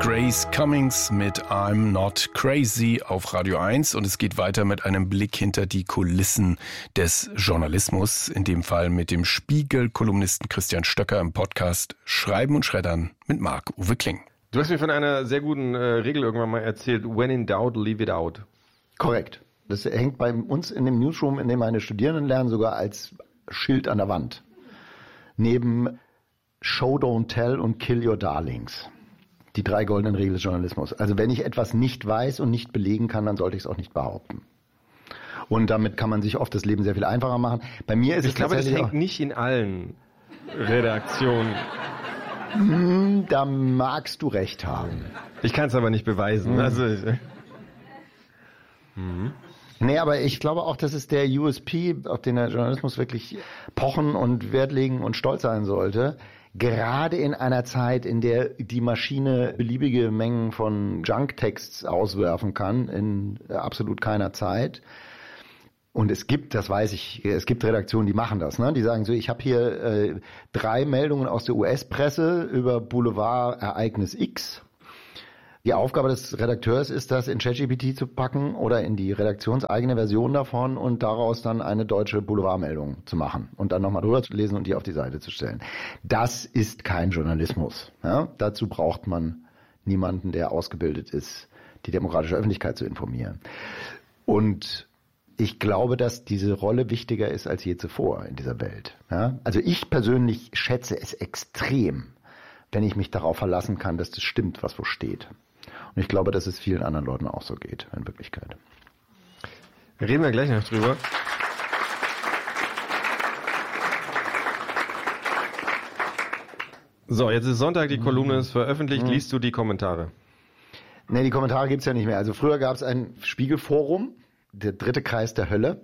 Grace Cummings mit I'm Not Crazy auf Radio 1 und es geht weiter mit einem Blick hinter die Kulissen des Journalismus, in dem Fall mit dem Spiegel-Kolumnisten Christian Stöcker im Podcast Schreiben und Schreddern mit Marc-Uwe Kling. Du hast mir von einer sehr guten Regel irgendwann mal erzählt, when in doubt, leave it out. Korrekt. Das hängt bei uns in dem Newsroom, in dem meine Studierenden lernen, sogar als Schild an der Wand. Neben Show, Don't Tell und Kill Your Darlings. Die 3 goldenen Regeln des Journalismus. Also wenn ich etwas nicht weiß und nicht belegen kann, dann sollte ich es auch nicht behaupten. Und damit kann man sich oft das Leben sehr viel einfacher machen. Bei mir ist es tatsächlich... Ich glaube, das hängt nicht in allen Redaktionen. Da magst du recht haben. Ich kann es aber nicht beweisen. Nee, aber ich glaube auch, das ist der USP, auf den der Journalismus wirklich pochen und Wert legen und stolz sein sollte. Gerade in einer Zeit, in der die Maschine beliebige Mengen von Junk-Texts auswerfen kann, in absolut keiner Zeit. Und es gibt, das weiß ich, es gibt Redaktionen, die machen das, ne? Die sagen so, ich habe hier 3 Meldungen aus der US-Presse über Boulevard-Ereignis X. Die Aufgabe des Redakteurs ist das, in ChatGPT zu packen oder in die redaktionseigene Version davon und daraus dann eine deutsche Boulevardmeldung zu machen und dann nochmal drüber zu lesen und die auf die Seite zu stellen. Das ist kein Journalismus. Ja? Dazu braucht man niemanden, der ausgebildet ist, die demokratische Öffentlichkeit zu informieren. Und ich glaube, dass diese Rolle wichtiger ist als je zuvor in dieser Welt. Ja? Also ich persönlich schätze es extrem, wenn ich mich darauf verlassen kann, dass das stimmt, was wo steht. Und ich glaube, dass es vielen anderen Leuten auch so geht, in Wirklichkeit. Reden wir gleich noch drüber. So, jetzt ist Sonntag, die Kolumne ist veröffentlicht. Liest du die Kommentare? Nee, die Kommentare gibt's ja nicht mehr. Also früher gab's ein Spiegelforum, der 3. Kreis der Hölle.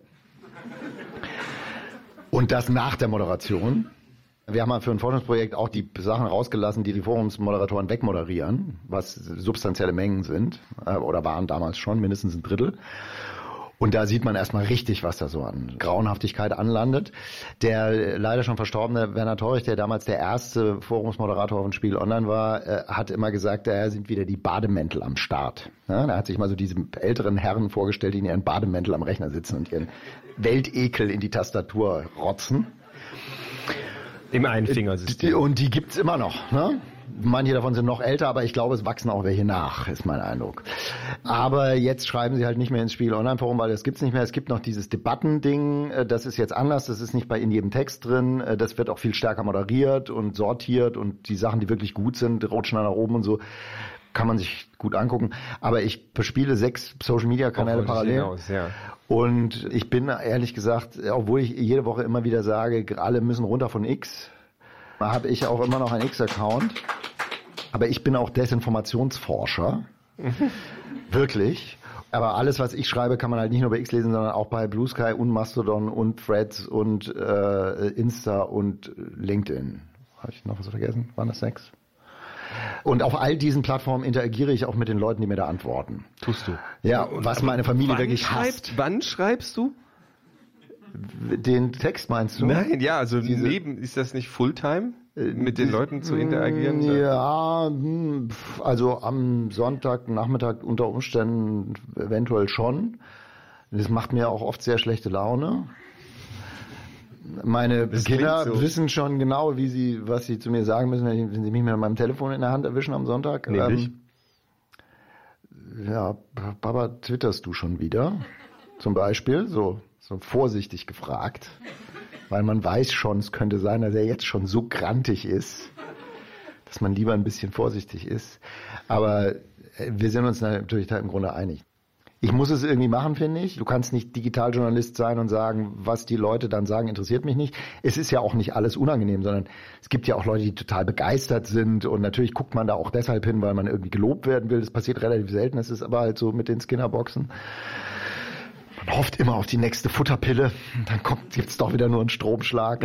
Und das nach der Moderation. Wir haben für ein Forschungsprojekt auch die Sachen rausgelassen, die Forumsmoderatoren wegmoderieren, was substanzielle Mengen sind, oder waren damals schon, mindestens ein Drittel. Und da sieht man erstmal richtig, was da so an Grauenhaftigkeit anlandet. Der leider schon verstorbene Werner Torrich, der damals der erste Forumsmoderator von Spiegel Online war, hat immer gesagt, da sind wieder die Bademäntel am Start. Ja, da hat sich mal so diese älteren Herren vorgestellt, die in ihren Bademäntel am Rechner sitzen und ihren Weltekel in die Tastatur rotzen. Im Einfingersystem. Und die gibt's immer noch, ne? Manche davon sind noch älter, aber ich glaube, es wachsen auch welche nach, ist mein Eindruck. Aber jetzt schreiben sie halt nicht mehr ins Spiegel Online-Forum, weil das gibt's nicht mehr. Es gibt noch dieses Debattending, das ist jetzt anders, das ist nicht in jedem Text drin, das wird auch viel stärker moderiert und sortiert und die Sachen, die wirklich gut sind, rutschen dann nach oben und so. Kann man sich gut angucken. Aber ich bespiele 6 Social-Media-Kanäle parallel. Und ich bin ehrlich gesagt, obwohl ich jede Woche immer wieder sage, alle müssen runter von X, habe ich auch immer noch einen X-Account. Aber ich bin auch Desinformationsforscher. Wirklich. Aber alles, was ich schreibe, kann man halt nicht nur bei X lesen, sondern auch bei Blue Sky und Mastodon und Threads und Insta und LinkedIn. Habe ich noch was vergessen? Waren das 6? Und auf all diesen Plattformen interagiere ich auch mit den Leuten, die mir da antworten. Tust du? Ja, was meine Familie wirklich hasst. Wann schreibst du? Den Text meinst du? Nein, ja, also ist das nicht Fulltime, mit den Leuten zu interagieren? Ja, also am Sonntagnachmittag unter Umständen eventuell schon. Das macht mir auch oft sehr schlechte Laune. Meine Kinder wissen schon genau, was sie zu mir sagen müssen, wenn sie mich mit meinem Telefon in der Hand erwischen am Sonntag. Nämlich? Ja, Papa, twitterst du schon wieder? Zum Beispiel, so vorsichtig gefragt. Weil man weiß schon, es könnte sein, dass er jetzt schon so grantig ist, dass man lieber ein bisschen vorsichtig ist. Aber wir sind uns natürlich da im Grunde einig. Ich muss es irgendwie machen, finde ich. Du kannst nicht Digitaljournalist sein und sagen, was die Leute dann sagen, interessiert mich nicht. Es ist ja auch nicht alles unangenehm, sondern es gibt ja auch Leute, die total begeistert sind und natürlich guckt man da auch deshalb hin, weil man irgendwie gelobt werden will. Das passiert relativ selten, das ist aber halt so mit den Skinnerboxen. Man hofft immer auf die nächste Futterpille, dann gibt's doch wieder nur einen Stromschlag.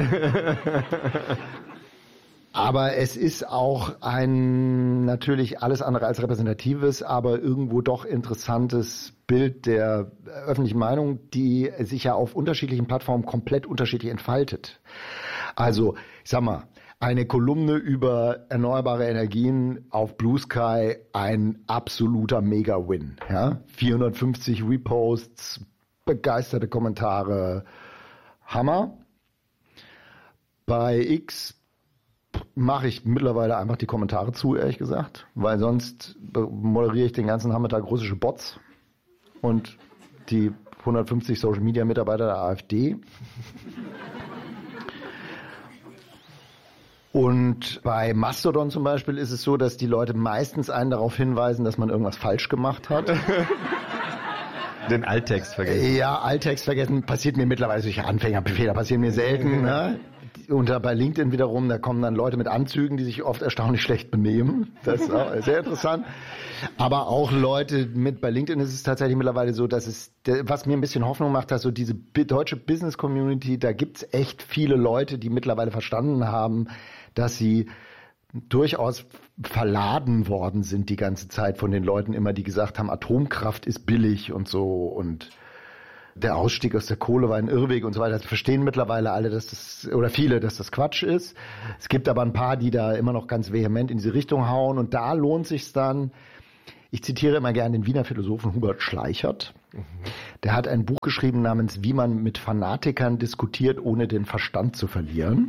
Aber es ist auch ein natürlich alles andere als repräsentatives, aber irgendwo doch interessantes Bild der öffentlichen Meinung, die sich ja auf unterschiedlichen Plattformen komplett unterschiedlich entfaltet. Also, ich sag mal, eine Kolumne über erneuerbare Energien auf Blue Sky, ein absoluter Mega-Win. Ja? 450 Reposts, begeisterte Kommentare, Hammer. Bei X mache ich mittlerweile einfach die Kommentare zu, ehrlich gesagt, weil sonst moderiere ich den ganzen Nachmittag russische Bots und die 150 Social-Media-Mitarbeiter der AfD. Und bei Mastodon zum Beispiel ist es so, dass die Leute meistens einen darauf hinweisen, dass man irgendwas falsch gemacht hat. Den Alttext vergessen. Ja, Alttext vergessen passiert mir mittlerweile, solche Anfängerfehler passieren mir selten. Ne? Und bei LinkedIn wiederum, da kommen dann Leute mit Anzügen, die sich oft erstaunlich schlecht benehmen. Das ist auch sehr interessant. Aber auch Leute bei LinkedIn ist es tatsächlich mittlerweile so, dass was mir ein bisschen Hoffnung macht, dass so diese deutsche Business-Community, da gibt's echt viele Leute, die mittlerweile verstanden haben, dass sie durchaus verladen worden sind die ganze Zeit von den Leuten immer, die gesagt haben, Atomkraft ist billig und so und der Ausstieg aus der Kohle war ein Irrweg und so weiter. Das verstehen mittlerweile alle, viele, dass das Quatsch ist. Es gibt aber ein paar, die da immer noch ganz vehement in diese Richtung hauen und da lohnt sich's dann. Ich zitiere immer gerne den Wiener Philosophen Hubert Schleichert. Der hat ein Buch geschrieben namens Wie man mit Fanatikern diskutiert, ohne den Verstand zu verlieren.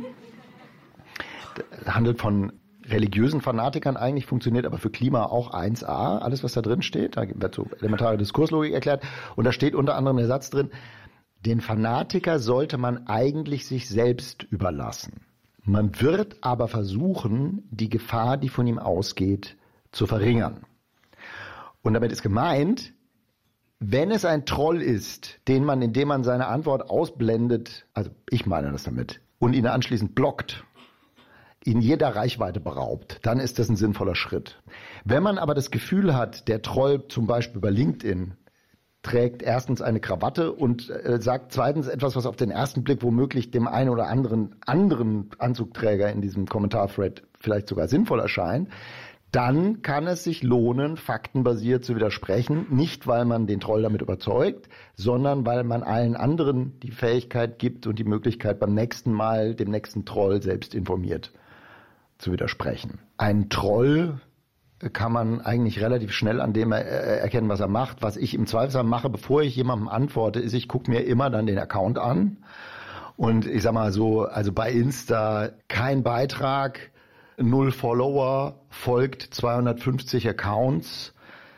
Das handelt von religiösen Fanatikern eigentlich, funktioniert aber für Klima auch 1a, alles was da drin steht, da wird so elementare Diskurslogik erklärt und da steht unter anderem der Satz drin, den Fanatiker sollte man eigentlich sich selbst überlassen. Man wird aber versuchen, die Gefahr, die von ihm ausgeht, zu verringern. Und damit ist gemeint, wenn es ein Troll ist, indem man seine Antwort ausblendet, also ich meine das damit, und ihn anschließend blockt, in jeder Reichweite beraubt, dann ist das ein sinnvoller Schritt. Wenn man aber das Gefühl hat, der Troll zum Beispiel bei LinkedIn trägt erstens eine Krawatte und sagt zweitens etwas, was auf den ersten Blick womöglich dem einen oder anderen Anzugträger in diesem Kommentarthread vielleicht sogar sinnvoll erscheint, dann kann es sich lohnen, faktenbasiert zu widersprechen, nicht weil man den Troll damit überzeugt, sondern weil man allen anderen die Fähigkeit gibt und die Möglichkeit beim nächsten Mal dem nächsten Troll selbst informiert zu widersprechen. Ein Troll kann man eigentlich relativ schnell an dem erkennen, was er macht. Was ich im Zweifelsfall mache, bevor ich jemandem antworte, ist, ich gucke mir immer dann den Account an. Und ich sag mal so, also bei Insta kein Beitrag, 0 Follower, folgt 250 Accounts,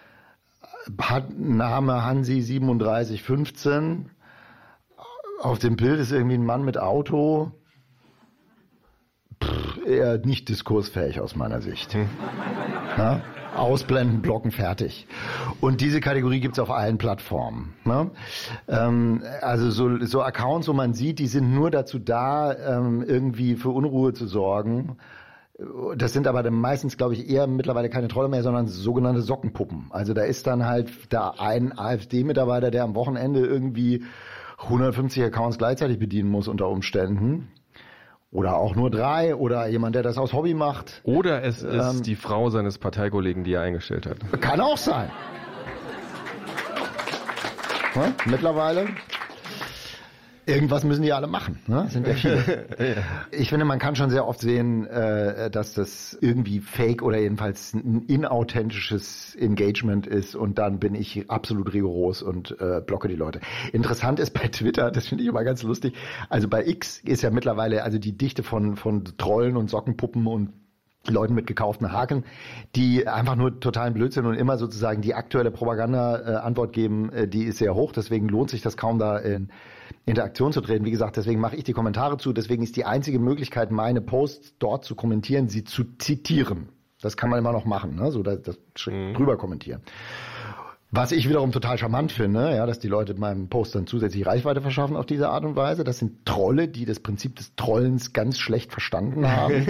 hat Name Hansi 3715. Auf dem Bild ist irgendwie ein Mann mit Auto. Eher nicht diskursfähig aus meiner Sicht. Ja? Ausblenden, blocken, fertig. Und diese Kategorie gibt's auf allen Plattformen. Ne? Also so Accounts, wo man sieht, die sind nur dazu da, irgendwie für Unruhe zu sorgen. Das sind aber dann meistens, glaube ich, eher mittlerweile keine Trolle mehr, sondern sogenannte Sockenpuppen. Also da ist dann halt da ein AfD-Mitarbeiter, der am Wochenende irgendwie 150 Accounts gleichzeitig bedienen muss unter Umständen. Oder auch nur 3 oder jemand, der das aus Hobby macht. Oder es ist die Frau seines Parteikollegen, die er eingestellt hat. Kann auch sein. Ja, mittlerweile. Irgendwas müssen die alle machen, ne? Sind ja viele. Ja. Ich finde, man kann schon sehr oft sehen, dass das irgendwie fake oder jedenfalls ein inauthentisches Engagement ist und dann bin ich absolut rigoros und blocke die Leute. Interessant ist bei Twitter, das finde ich immer ganz lustig, also bei X ist ja mittlerweile also die Dichte von Trollen und Sockenpuppen und Leuten mit gekauften Haken, die einfach nur totalen Blödsinn und immer sozusagen die aktuelle Propaganda-Antwort geben, die ist sehr hoch, deswegen lohnt sich das kaum da in Interaktion zu treten. Wie gesagt, deswegen mache ich die Kommentare zu, deswegen ist die einzige Möglichkeit, meine Posts dort zu kommentieren, sie zu zitieren. Das kann man immer noch machen, ne? So das drüber kommentieren. Was ich wiederum total charmant finde, ja, dass die Leute meinem Post dann zusätzlich Reichweite verschaffen auf diese Art und Weise. Das sind Trolle, die das Prinzip des Trollens ganz schlecht verstanden haben.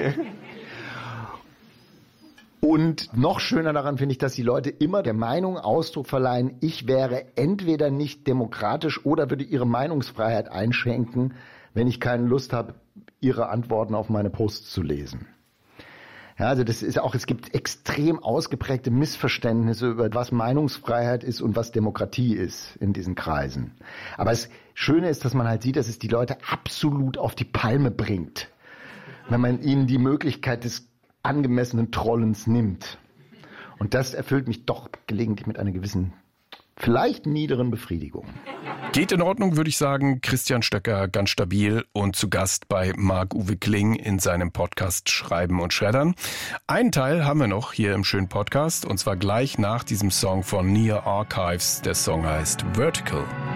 Und noch schöner daran finde ich, dass die Leute immer der Meinung Ausdruck verleihen, ich wäre entweder nicht demokratisch oder würde ihre Meinungsfreiheit einschränken, wenn ich keine Lust habe, ihre Antworten auf meine Posts zu lesen. Ja, also das ist auch, es gibt extrem ausgeprägte Missverständnisse über was Meinungsfreiheit ist und was Demokratie ist in diesen Kreisen. Aber das Schöne ist, dass man halt sieht, dass es die Leute absolut auf die Palme bringt. wenn man ihnen die Möglichkeit des angemessenen Trollens nimmt. Und das erfüllt mich doch gelegentlich mit einer gewissen, vielleicht niederen Befriedigung. Geht in Ordnung, würde ich sagen. Christian Stöcker, ganz stabil und zu Gast bei Marc-Uwe Kling in seinem Podcast Schreiben und Schreddern. Einen Teil haben wir noch hier im schönen Podcast und zwar gleich nach diesem Song von Near Archives. Der Song heißt Vertical.